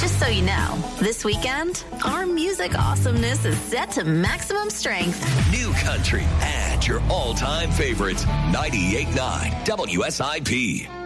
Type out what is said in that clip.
Just so you know, this weekend, our music awesomeness is set to maximum strength. New country and your all-time favorites. 98.9 WSIP.